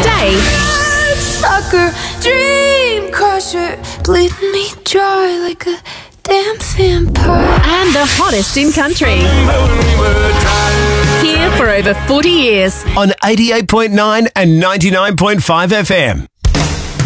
today. Sucker, dream crusher, bleeding me dry like a damn vampire. And the hottest in country. Here for over 40 years. On 88.9 and 99.5 FM.